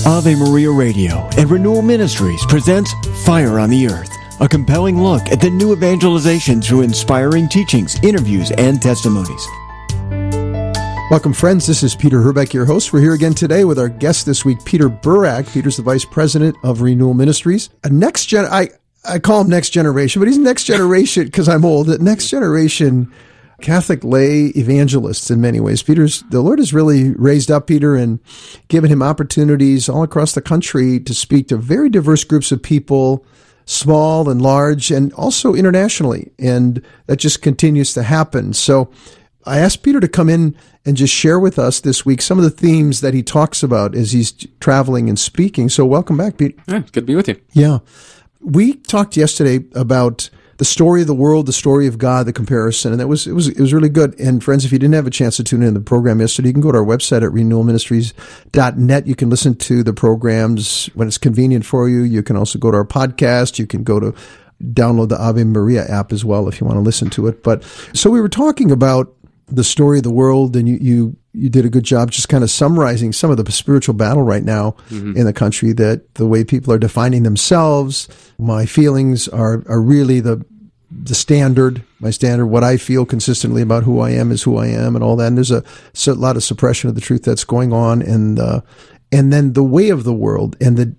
Ave Maria Radio and Renewal Ministries presents Fire on the Earth, a compelling look at the new evangelization through inspiring teachings, interviews, and testimonies. Welcome, friends. This is Peter Herbeck, your host. We're here again today with our guest this week, Peter Burak. Peter's the Vice President of Renewal Ministries. I call him Next Generation, but he's Next Generation because I'm old. Next Generation Catholic lay evangelists in many ways. The Lord has really raised up Peter and given him opportunities all across the country to speak to very diverse groups of people, small and large, and also internationally. And that just continues to happen. So I asked Peter to come in and just share with us this week some of the themes that he talks about as he's traveling and speaking. So welcome back, Peter. Yeah, good to be with you. Yeah. We talked yesterday about the story of the world, the story of God, the comparison, and it was really good. And friends, if you didn't have a chance to tune in to the program yesterday, you can go to our website at renewalministries.net. You can listen to the programs when it's convenient for you. You can also go to our podcast. You can go to download the Ave Maria app as well if you want to listen to it. But so we were talking about the story of the world, and you did a good job just kind of summarizing some of the spiritual battle right now in the country, that the way people are defining themselves. My feelings are really the standard, my standard. What I feel consistently about who I am is who I am, and all that. And there's a lot of suppression of the truth that's going on, and then the way of the world, and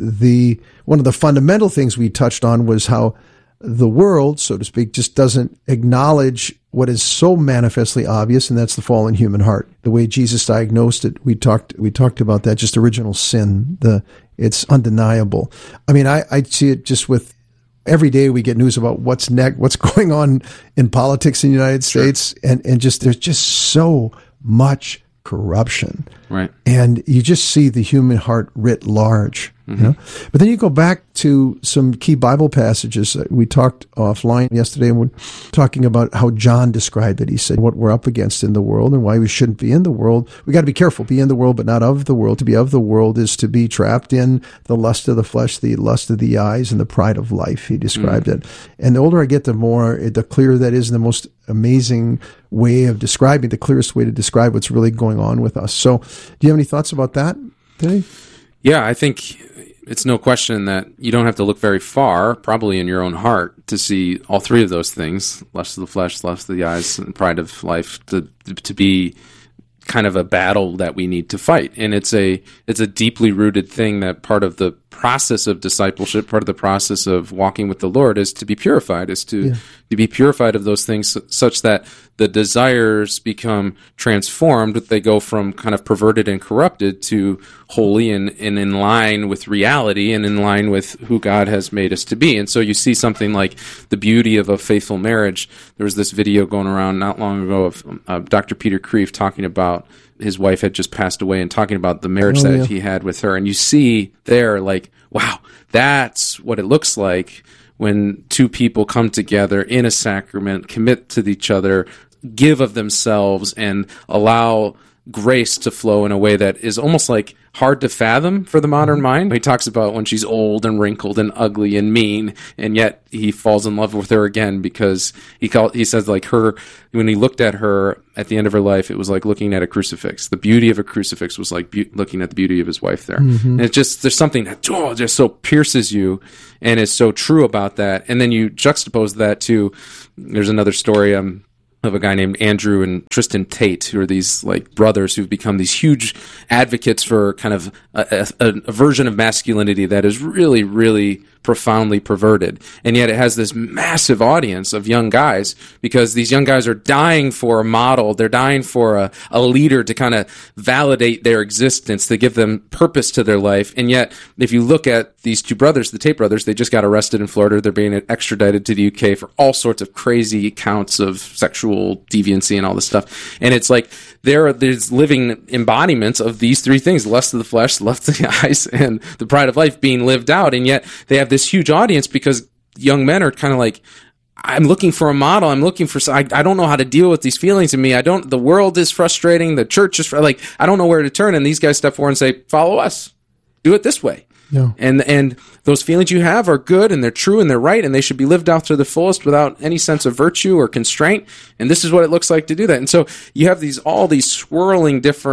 the one of the fundamental things we touched on was how the world, so to speak, just doesn't acknowledge what is so manifestly obvious, and that's the fallen human heart. The way Jesus diagnosed it, we talked about that, just original sin. It's undeniable. I mean, I see it just with every day we get news about what's going on in politics in the United States, and just there's just so much corruption. Right. And you just see the human heart writ large. You know? But then you go back to some key Bible passages. We talked offline yesterday, and we're talking about how John described it. He said what we're up against in the world and why we shouldn't be in the world. We got to be careful, be in the world, but not of the world. To be of the world is to be trapped in the lust of the flesh, the lust of the eyes, and the pride of life. He described it. And the older I get, the clearer that is, and the most amazing way of describing, the clearest way to describe what's really going on with us. So do you have any thoughts about that today? Yeah, I think it's no question that you don't have to look very far, probably in your own heart, to see all three of those things, lust of the flesh, lust of the eyes, and pride of life, to be kind of a battle that we need to fight. And it's a deeply rooted thing that part of the process of discipleship, part of the process of walking with the Lord is to be purified, is to be purified of those things such that the desires become transformed. They go from kind of perverted and corrupted to holy and in line with reality and in line with who God has made us to be. And so you see something like the beauty of a faithful marriage. There was this video going around not long ago of Dr. Peter Kreeft talking about his wife had just passed away and talking about the marriage he had with her. And you see there, like, wow, that's what it looks like when two people come together in a sacrament, commit to each other, give of themselves, and allow grace to flow in a way that is almost like hard to fathom for the modern mind. He talks about when she's old and wrinkled and ugly and mean, and yet he falls in love with her again because he says, like, her, when he looked at her at the end of her life, it was like looking at a crucifix. The beauty of a crucifix was like looking at the beauty of his wife there. And it's just, there's something that just so pierces you and is so true about that. And then you juxtapose that to, there's another story of a guy named Andrew and Tristan Tate, who are these like brothers who've become these huge advocates for kind of a version of masculinity that is really, really profoundly perverted. And yet it has this massive audience of young guys because these young guys are dying for a model. They're dying for a leader to kind of validate their existence, to give them purpose to their life. And yet, if you look at these two brothers, the Tate brothers, they just got arrested in Florida. They're being extradited to the UK for all sorts of crazy counts of sexual deviancy and all this stuff. And it's like there's living embodiments of these three things: lust of the flesh, lust of the eyes, and the pride of life being lived out. And yet they have this huge audience because young men are kind of like, I'm looking for a model. I'm looking for, I don't know how to deal with these feelings in me. The world is frustrating. The church is like, I don't know where to turn. And these guys step forward and say, follow us. Do it this way. Yeah. And those feelings you have are good and they're true and they're right and they should be lived out to the fullest without any sense of virtue or constraint. And this is what it looks like to do that. And so you have all these swirling different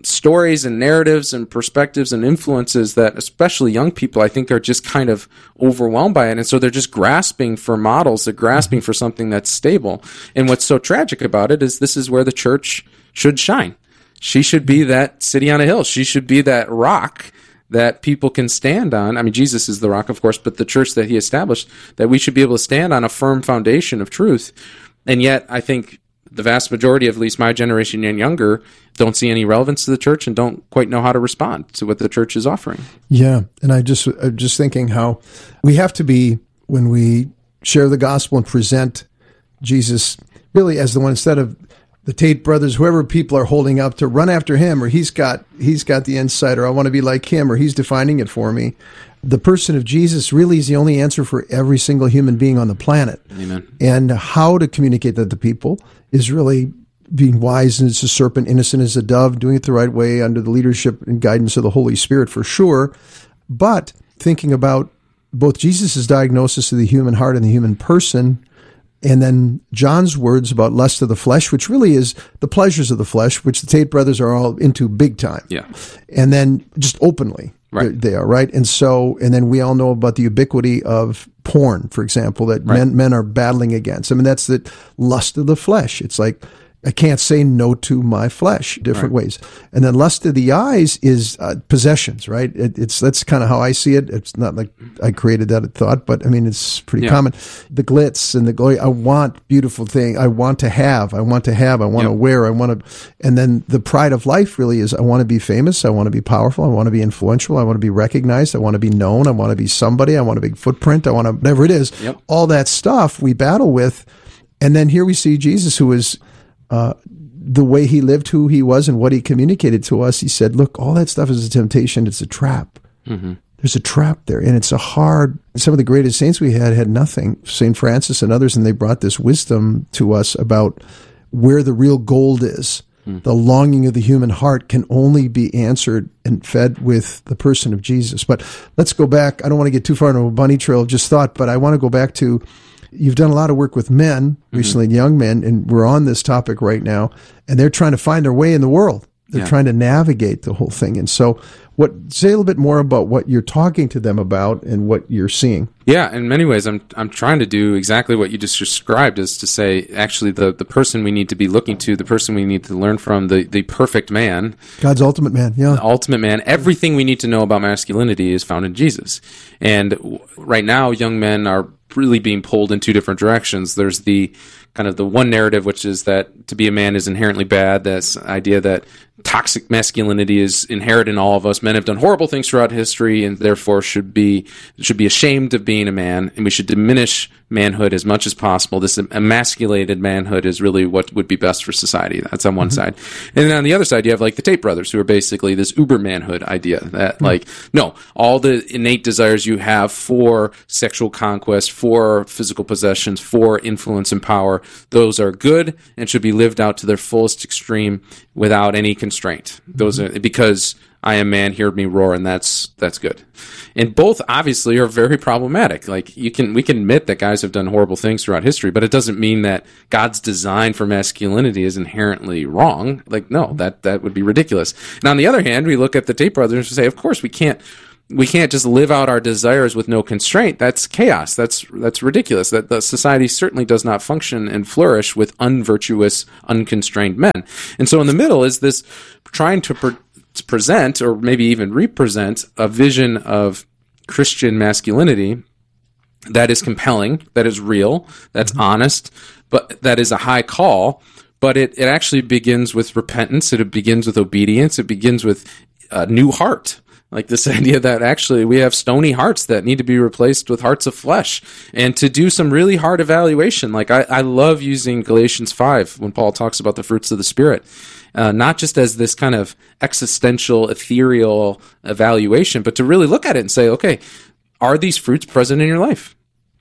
stories and narratives and perspectives and influences that especially young people, I think, are just kind of overwhelmed by it. And so they're just grasping for models. They're grasping for something that's stable. And what's so tragic about it is this is where the church should shine. She should be that city on a hill. She should be that rock that people can stand on. I mean, Jesus is the rock, of course, but the church that he established, that we should be able to stand on a firm foundation of truth. And yet, I think the vast majority, of at least my generation and younger, don't see any relevance to the church and don't quite know how to respond to what the church is offering. Yeah, and I'm just thinking how we have to be, when we share the gospel and present Jesus really as the one, instead of the Tate brothers, whoever people are holding up, to run after him, or he's got the insight, or I want to be like him, or he's defining it for me. The person of Jesus really is the only answer for every single human being on the planet. Amen. And how to communicate that to people is really being wise as a serpent, innocent as a dove, doing it the right way under the leadership and guidance of the Holy Spirit, for sure. But thinking about both Jesus' diagnosis of the human heart and the human person, and then John's words about lust of the flesh, which really is the pleasures of the flesh, which the Tate brothers are all into big time. Yeah. And then just openly, right. They are, right? And so, and then we all know about the ubiquity of porn, for example, that right. men are battling against. I mean, that's the lust of the flesh. It's like, I can't say no to my flesh, different right. ways. And then lust of the eyes is possessions, right? That's kind of how I see it. It's not like I created that thought, but I mean, it's pretty common. The glitz and the glory. I want beautiful thing. I want to have. I want to wear. And then the pride of life really is, I want to be famous. I want to be powerful. I want to be influential. I want to be recognized. I want to be known. I want to be somebody. I want a big footprint. I want to, whatever it is. Yep. All that stuff we battle with. And then here we see Jesus, who is, the way he lived, who he was, and what he communicated to us. He said, look, all that stuff is a temptation. It's a trap. Mm-hmm. There's a trap there. And it's some of the greatest saints we had nothing. St. Francis and others, and they brought this wisdom to us about where the real gold is. Mm. The longing of the human heart can only be answered and fed with the person of Jesus. But let's go back. I don't want to get too far into a bunny trail of just thought, but I want to go back to, you've done a lot of work with men recently, young men, and we're on this topic right now, and they're trying to find their way in the world. They're trying to navigate the whole thing. And so say a little bit more about what you're talking to them about and what you're seeing. Yeah, in many ways, I'm trying to do exactly what you just described, is to say, actually, the person we need to be looking to, the person we need to learn from, the perfect man. God's ultimate man, yeah. The ultimate man. Everything we need to know about masculinity is found in Jesus. And right now, young men are really being pulled in two different directions. There's the kind of the one narrative, which is that to be a man is inherently bad. This idea that toxic masculinity is inherent in all of us. Men have done horrible things throughout history and therefore should be ashamed of being a man, and we should diminish manhood as much as possible. This emasculated manhood is really what would be best for society. That's on one side. And then on the other side, you have like the Tate brothers, who are basically this uber manhood idea that like, no, all the innate desires you have for sexual conquest, for physical possessions, for influence and power, those are good and should be lived out to their fullest extreme without any constraint. Those are because I am man, hear me roar, and that's good. And both obviously are very problematic. Like we can admit that guys have done horrible things throughout history, but it doesn't mean that God's design for masculinity is inherently wrong. Like, no, that would be ridiculous. And on the other hand, we look at the Tate brothers and say, of course we can't just live out our desires with no constraint. That's chaos. That's ridiculous. That the society certainly does not function and flourish with unvirtuous, unconstrained men. And so in the middle is this trying to present, or maybe even represent, a vision of Christian masculinity that is compelling, that is real, that's honest, but that is a high call. But it actually begins with repentance. It begins with obedience. It begins with a new heart. Like this idea that actually we have stony hearts that need to be replaced with hearts of flesh, and to do some really hard evaluation. Like I love using Galatians 5 when Paul talks about the fruits of the Spirit, not just as this kind of existential, ethereal evaluation, but to really look at it and say, okay, are these fruits present in your life?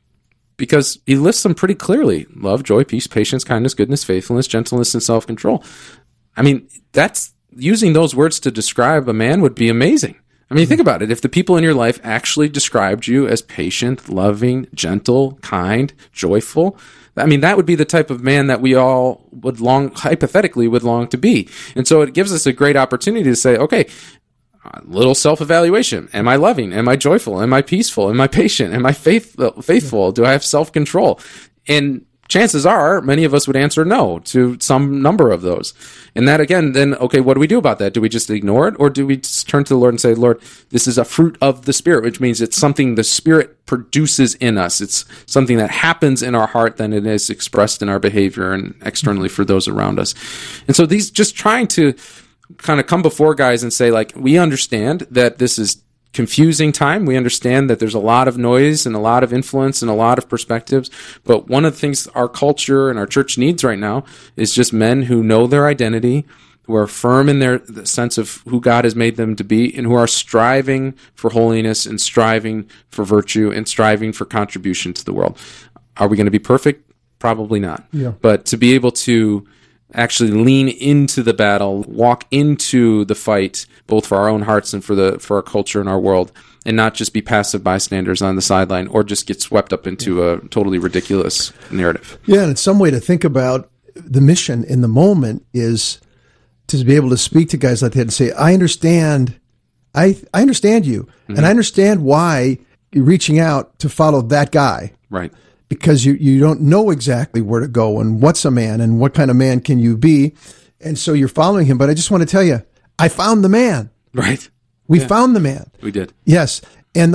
Because he lists them pretty clearly: love, joy, peace, patience, kindness, goodness, faithfulness, gentleness, and self-control. I mean, that's using those words to describe a man would be amazing. I mean, think about it. If the people in your life actually described you as patient, loving, gentle, kind, joyful, I mean, that would be the type of man that we all hypothetically would long to be. And so it gives us a great opportunity to say, okay, a little self-evaluation. Am I loving? Am I joyful? Am I peaceful? Am I patient? Am I faithful? Do I have self-control? And chances are many of us would answer no to some number of those. And that, again, then, okay, what do we do about that? Do we just ignore it, or do we just turn to the Lord and say, Lord, this is a fruit of the Spirit, which means it's something the Spirit produces in us. It's something that happens in our heart, then it is expressed in our behavior and externally for those around us. And so these, just trying to kind of come before guys and say, like, we understand that this is confusing time. We understand that there's a lot of noise and a lot of influence and a lot of perspectives. But one of the things our culture and our church needs right now is just men who know their identity, who are firm in their sense of who God has made them to be, and who are striving for holiness and striving for virtue and striving for contribution to the world. Are we going to be perfect? Probably not. Yeah. But to be able to actually lean into the battle, walk into the fight, both for our own hearts and for our culture and our world, and not just be passive bystanders on the sideline or just get swept up into a totally ridiculous narrative. Yeah, and it's some way to think about the mission in the moment is to be able to speak to guys like that and say, I understand you, mm-hmm. and I understand why you're reaching out to follow that guy. Right. Because you don't know exactly where to go and what's a man and what kind of man can you be. And so you're following him. But I just want to tell you, I found the man. Right. We found the man. We did. Yes. And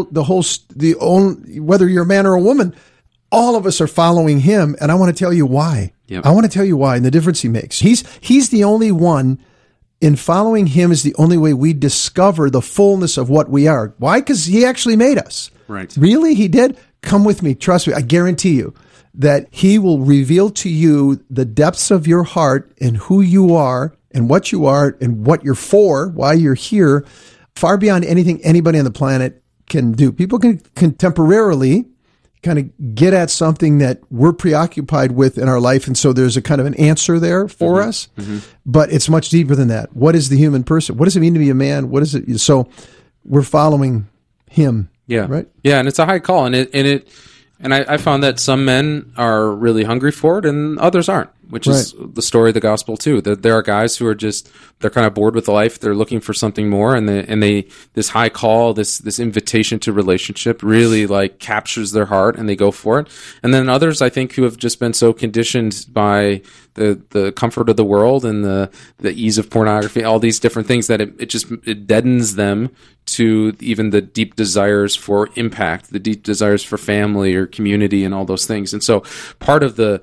whether you're a man or a woman, all of us are following him. And I want to tell you why. Yep. I want to tell you why and the difference he makes. He's the only one. In following him is the only way we discover the fullness of what we are. Why? Because he actually made us. Right. Really? He did? Come with me. Trust me. I guarantee you that he will reveal to you the depths of your heart and who you are and what you're for, why you're here, far beyond anything anybody on the planet can do. People can temporarily kind of get at something that we're preoccupied with in our life. And so there's a kind of an answer there for mm-hmm. us, mm-hmm. but it's much deeper than that. What is the human person? What does it mean to be a man? What is it? So we're following him. Yeah. Right. Yeah. And it's a high call. And I found that some men are really hungry for it and others aren't, which is the story of the gospel too. That there are guys who are they're kind of bored with life. They're looking for something more, and they this high call, this invitation to relationship really like captures their heart and they go for it. And then others, I think, who have just been so conditioned by the comfort of the world and the ease of pornography, all these different things, that it deadens them to even the deep desires for impact, the deep desires for family or community and all those things. And so part of the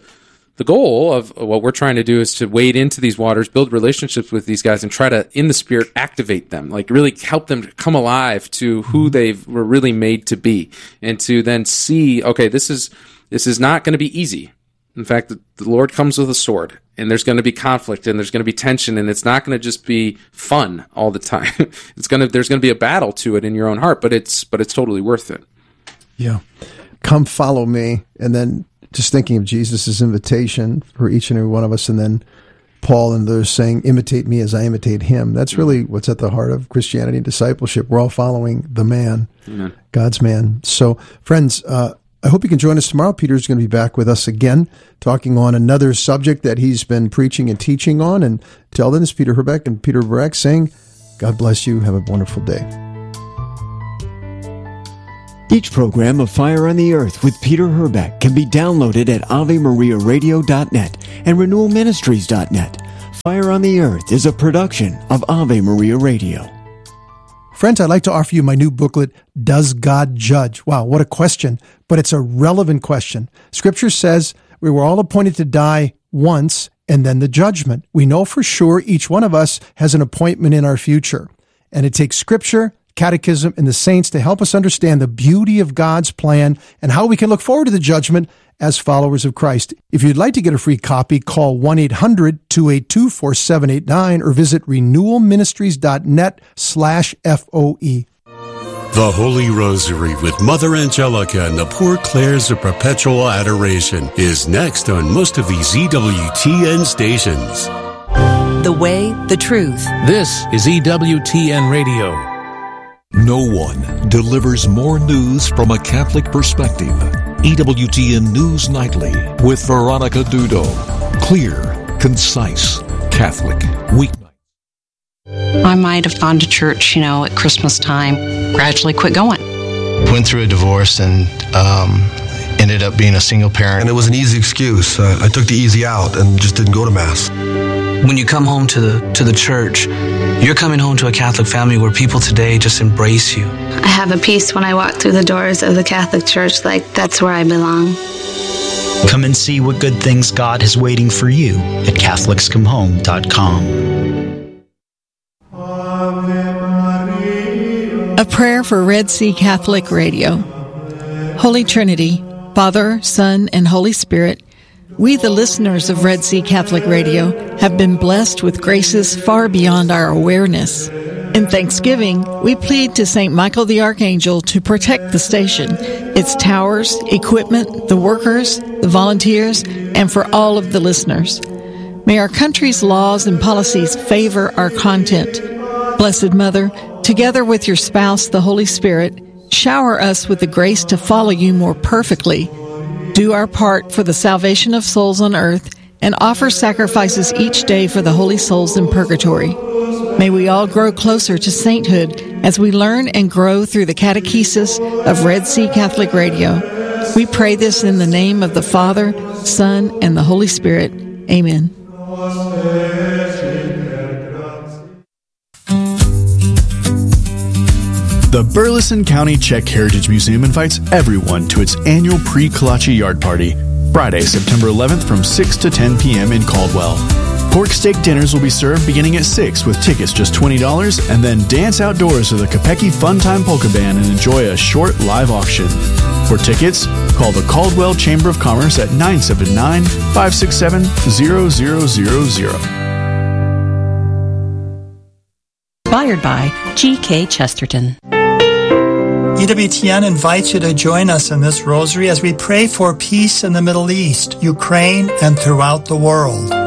goal of what we're trying to do is to wade into these waters, build relationships with these guys, and try to, in the Spirit, activate them, like really help them to come alive to who they were really made to be, and to then see, okay, this is not going to be easy. In fact, the Lord comes with a sword, and there's going to be conflict, and there's going to be tension, and it's not going to just be fun all the time. There's going to be a battle to it in your own heart, but it's totally worth it. Yeah. Come follow me. And then just thinking of Jesus' invitation for each and every one of us, and then Paul and others saying, imitate me as I imitate him. That's really what's at the heart of Christianity and discipleship. We're all following the man, Amen. God's man. So, friends, I hope you can join us tomorrow. Peter's going to be back with us again, talking on another subject that he's been preaching and teaching on. And till then, it's Peter Herbeck and Peter Verek saying, God bless you. Have a wonderful day. Each program of Fire on the Earth with Peter Herbeck can be downloaded at AveMariaRadio.net and RenewalMinistries.net. Fire on the Earth is a production of Ave Maria Radio. Friends, I'd like to offer you my new booklet, Does God Judge? Wow, what a question, but it's a relevant question. Scripture says we were all appointed to die once and then the judgment. We know for sure each one of us has an appointment in our future, and it takes Scripture, Catechism, and the saints to help us understand the beauty of God's plan and how we can look forward to the judgment as followers of Christ. If you'd like to get a free copy, call 1-800-282-4789 or visit renewalministries.net/FOE. The Holy Rosary with Mother Angelica and the Poor Clares of Perpetual Adoration is next on most of these EWTN stations. The way, the truth. This is EWTN Radio. No one delivers more news from a Catholic perspective. EWTN News Nightly with Veronica Dudo. Clear, concise, Catholic. Weeknight. I might have gone to church, at Christmas time, gradually quit going. Went through a divorce and ended up being a single parent. And it was an easy excuse. I took the easy out and just didn't go to Mass. When you come home to the church, you're coming home to a Catholic family where people today just embrace you. I have a peace when I walk through the doors of the Catholic Church, like that's where I belong. Come and see what good things God is waiting for you at CatholicsComeHome.com. A prayer for Red Sea Catholic Radio. Holy Trinity, Father, Son, and Holy Spirit, we, the listeners of Red Sea Catholic Radio, have been blessed with graces far beyond our awareness. In thanksgiving, we plead to St. Michael the Archangel to protect the station, its towers, equipment, the workers, the volunteers, and for all of the listeners. May our country's laws and policies favor our content. Blessed Mother, together with your spouse, the Holy Spirit, shower us with the grace to follow you more perfectly, do our part for the salvation of souls on earth, and offer sacrifices each day for the holy souls in purgatory. May we all grow closer to sainthood as we learn and grow through the catechesis of Red Sea Catholic Radio. We pray this in the name of the Father, Son, and the Holy Spirit. Amen. The Burleson County Czech Heritage Museum invites everyone to its annual Pre-Kolache Yard Party, Friday, September 11th from 6 to 10 p.m. in Caldwell. Pork steak dinners will be served beginning at 6 with tickets just $20, and then dance outdoors to the Kopecki Funtime Polka Band and enjoy a short live auction. For tickets, call the Caldwell Chamber of Commerce at 979-567-0000. Inspired by G.K. Chesterton. EWTN invites you to join us in this rosary as we pray for peace in the Middle East, Ukraine, and throughout the world.